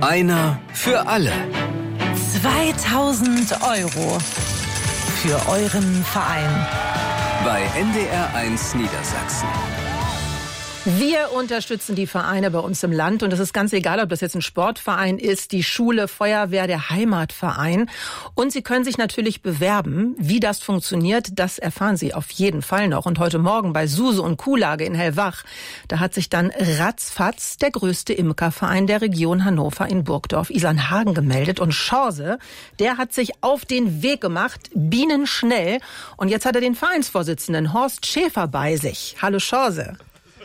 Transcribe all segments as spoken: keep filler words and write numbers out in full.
Einer für alle. zweitausend Euro für euren Verein. Bei N D R eins Niedersachsen. Wir unterstützen die Vereine bei uns im Land und es ist ganz egal, ob das jetzt ein Sportverein ist, die Schule, Feuerwehr, der Heimatverein. Und Sie können sich natürlich bewerben. Wie das funktioniert, das erfahren Sie auf jeden Fall noch. Und heute Morgen bei Suse und Kuhlage in Hellwach, da hat sich dann ratzfatz der größte Imkerverein der Region Hannover in Burgdorf, Isernhagen, gemeldet. Und Schorse, der hat sich auf den Weg gemacht, bienenschnell. Und jetzt hat er den Vereinsvorsitzenden Horst Schäfer bei sich. Hallo Schorse.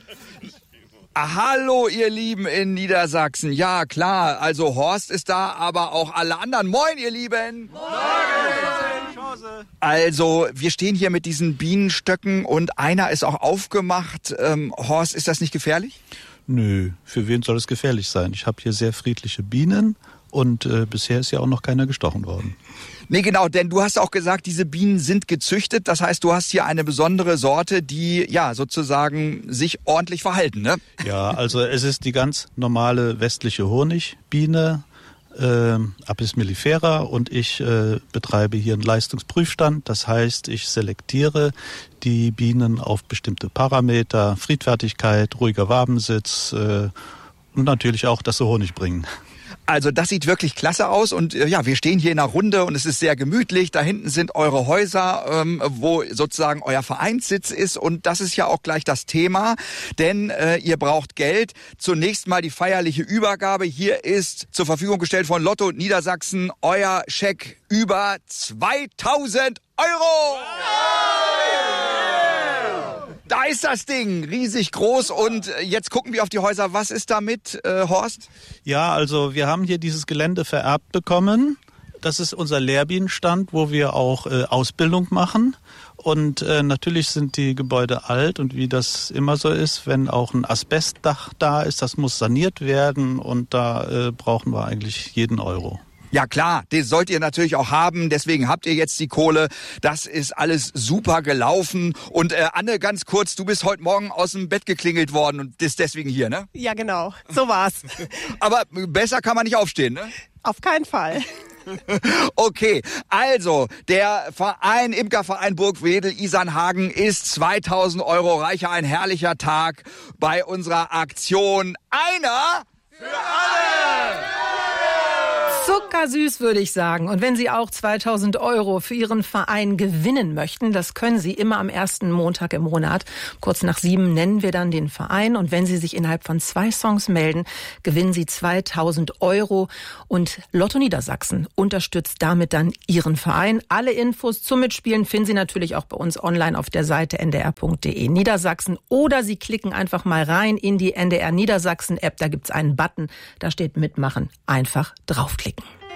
Hallo ihr Lieben in Niedersachsen. Ja klar, also Horst ist da, aber auch alle anderen. Moin ihr Lieben. Moin. Also wir stehen hier mit diesen Bienenstöcken und einer ist auch aufgemacht. Ähm, Horst, ist das nicht gefährlich? Nö, für wen soll es gefährlich sein? Ich habe hier sehr friedliche Bienen und äh, bisher ist ja auch noch keiner gestochen worden. Nee, genau, denn du hast auch gesagt, diese Bienen sind gezüchtet. Das heißt, du hast hier eine besondere Sorte, die ja sozusagen sich ordentlich verhalten, ne? Ja, also es ist die ganz normale westliche Honigbiene, äh, Apis mellifera, und ich äh, betreibe hier einen Leistungsprüfstand. Das heißt, ich selektiere die Bienen auf bestimmte Parameter, Friedfertigkeit, ruhiger Wabensitz äh, und natürlich auch, dass sie Honig bringen. Also das sieht wirklich klasse aus und äh, ja, wir stehen hier in einer Runde und es ist sehr gemütlich. Da hinten sind eure Häuser, ähm, wo sozusagen euer Vereinssitz ist und das ist ja auch gleich das Thema, denn äh, ihr braucht Geld. Zunächst mal die feierliche Übergabe. Hier ist zur Verfügung gestellt von Lotto Niedersachsen euer Scheck über zweitausend Euro. Da ist das Ding, riesig groß und jetzt gucken wir auf die Häuser. Was ist damit, äh, Horst? Ja, also wir haben hier dieses Gelände vererbt bekommen. Das ist unser Lehrbienenstand, wo wir auch äh, Ausbildung machen. Und äh, natürlich sind die Gebäude alt und wie das immer so ist, wenn auch ein Asbestdach da ist, das muss saniert werden und da äh, brauchen wir eigentlich jeden Euro. Ja klar, den sollt ihr natürlich auch haben, deswegen habt ihr jetzt die Kohle. Das ist alles super gelaufen. Und äh, Anne, ganz kurz, du bist heute Morgen aus dem Bett geklingelt worden und bist deswegen hier, ne? Ja genau, so war's. Aber besser kann man nicht aufstehen, ne? Auf keinen Fall. Okay, also der Verein, Imkerverein Burgwedel Isernhagen ist zweitausend Euro reicher. Ein herrlicher Tag bei unserer Aktion Einer für alle! Zuckersüß, würde ich sagen. Und wenn Sie auch zweitausend Euro für Ihren Verein gewinnen möchten, das können Sie immer am ersten Montag im Monat. Kurz nach sieben nennen wir dann den Verein. Und wenn Sie sich innerhalb von zwei Songs melden, gewinnen Sie zweitausend Euro. Und Lotto Niedersachsen unterstützt damit dann Ihren Verein. Alle Infos zum Mitspielen finden Sie natürlich auch bei uns online auf der Seite n d r punkt d e Niedersachsen. Oder Sie klicken einfach mal rein in die N D R Niedersachsen App. Da gibt's einen Button, da steht Mitmachen. Einfach draufklicken.